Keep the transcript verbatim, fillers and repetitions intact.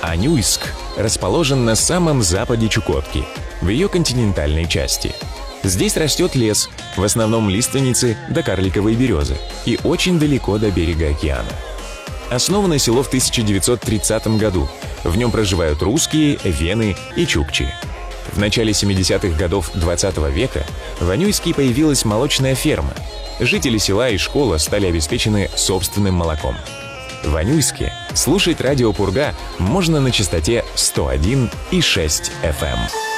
Анюйск расположен на самом западе Чукотки, в ее континентальной части. Здесь растет лес, в основном лиственницы да карликовые березы, и очень далеко до берега океана. Основано село в тысяча девятьсот тридцатом году. В нем проживают русские, вены и чукчи. В начале семидесятых годов двадцатого века в Анюйске появилась молочная ферма. Жители села и школа стали обеспечены собственным молоком. В Анюйске слушать радио Пурга можно на частоте сто один и шесть эф эм.